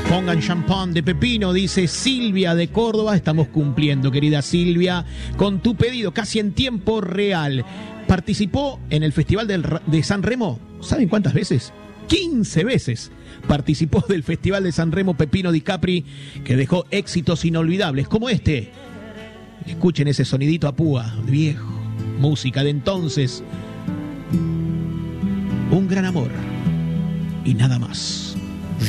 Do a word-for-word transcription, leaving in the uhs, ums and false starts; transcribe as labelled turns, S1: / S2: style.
S1: Pongan champán de pepino, dice Silvia de Córdoba. Estamos cumpliendo, querida Silvia, con tu pedido casi en tiempo real. Participó en el Festival del, de San Remo, ¿saben cuántas veces? quince veces participó del Festival de San Remo Pepino Di Capri, que dejó éxitos inolvidables como este. Escuchen ese sonidito a púa, viejo, música de entonces. Un gran amor y nada más.